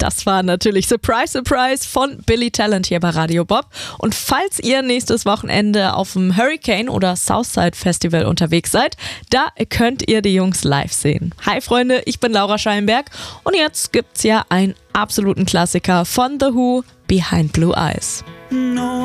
Das war natürlich Surprise, Surprise von Billy Talent hier bei Radio Bob. Und falls ihr nächstes Wochenende auf dem Hurricane oder Southside Festival unterwegs seid, da könnt ihr die Jungs live sehen. Hi Freunde, ich bin Laura Schallenberg und jetzt gibt's ja einen absoluten Klassiker von The Who, Behind Blue Eyes. No